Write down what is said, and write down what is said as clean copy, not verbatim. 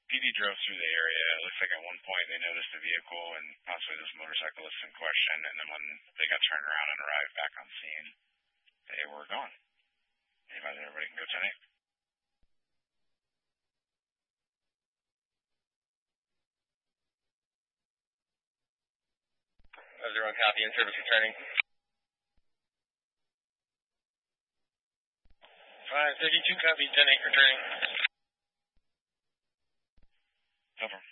PD drove through the area. It looks like at one point they noticed a vehicle and possibly this motorcyclist in question, and then when they got turned around and arrived back on scene, they were gone. Everybody can go 10-8. Everyone copy in service returning. 532 copy, 10-8 returning. Over.